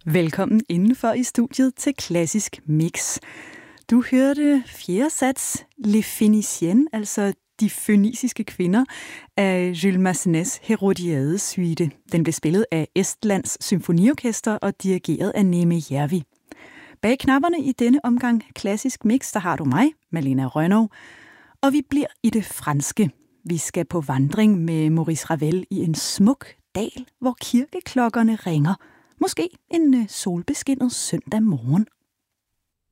Velkommen indenfor i studiet til Klassisk Mix. Du hørte fjerde sats Les Phéniciennes, altså De føniciske kvinder, af Jules Massenets Herodiade-suite. Den blev spillet af Estlands Symfoniorkester og dirigeret af Neeme Järvi. Bag knapperne i denne omgang Klassisk Mix, der har du mig, Malena Rønnow, og vi bliver i det franske. Vi skal på vandring med Maurice Ravel i en smuk dal, hvor kirkeklokkerne ringer. Måske en solbeskinnet søndag morgen.